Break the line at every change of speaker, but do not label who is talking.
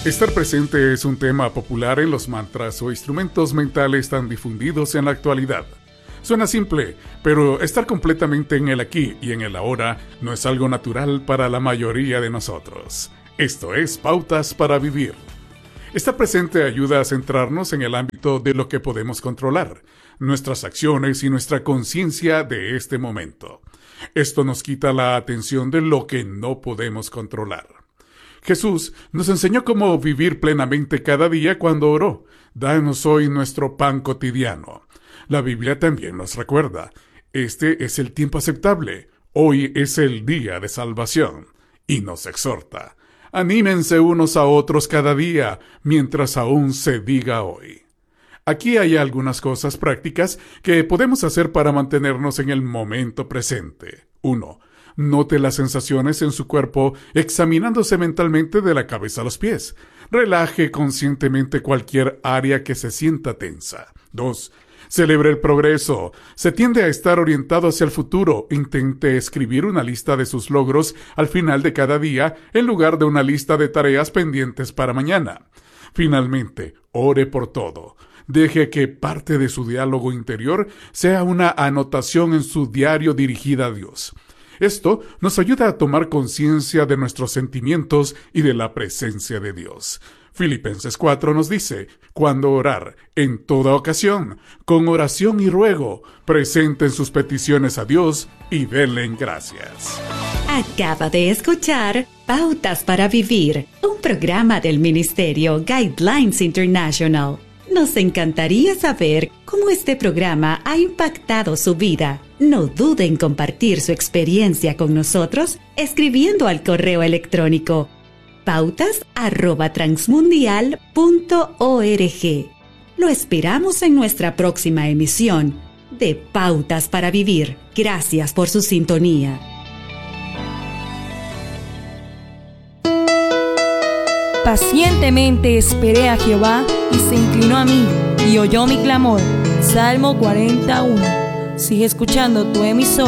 Estar presente es un tema popular en los mantras o instrumentos mentales tan difundidos en la actualidad. Suena simple, pero estar completamente en el aquí y en el ahora no es algo natural para la mayoría de nosotros. Esto es Pautas para Vivir. Estar presente ayuda a centrarnos en el ámbito de lo que podemos controlar, nuestras acciones y nuestra conciencia de este momento. Esto nos quita la atención de lo que no podemos controlar. Jesús nos enseñó cómo vivir plenamente cada día cuando oró: «Danos hoy nuestro pan cotidiano». La Biblia también nos recuerda: este es el tiempo aceptable, hoy es el día de salvación. Y nos exhorta: anímense unos a otros cada día, mientras aún se diga hoy. Aquí hay algunas cosas prácticas que podemos hacer para mantenernos en el momento presente. 1. Note las sensaciones en su cuerpo examinándose mentalmente de la cabeza a los pies. Relaje conscientemente cualquier área que se sienta tensa. 2. Celebre el progreso. Se tiende a estar orientado hacia el futuro. Intente escribir una lista de sus logros al final de cada día en lugar de una lista de tareas pendientes para mañana. Finalmente, ore por todo. Deje que parte de su diálogo interior sea una anotación en su diario dirigida a Dios. Esto nos ayuda a tomar conciencia de nuestros sentimientos y de la presencia de Dios. Filipenses 4 nos dice: cuando orar, en toda ocasión, con oración y ruego, presenten sus peticiones a Dios y denle gracias.
Acaba de escuchar Pautas para Vivir, un programa del Ministerio Guidelines International. Nos encantaría saber cómo este programa ha impactado su vida. No dude en compartir su experiencia con nosotros escribiendo al correo electrónico pautas@transmundial.org. Lo esperamos en nuestra próxima emisión de Pautas para Vivir. Gracias por su sintonía.
Pacientemente esperé a Jehová y se inclinó a mí y oyó mi clamor. Salmo 41. Sigue escuchando tu emisora.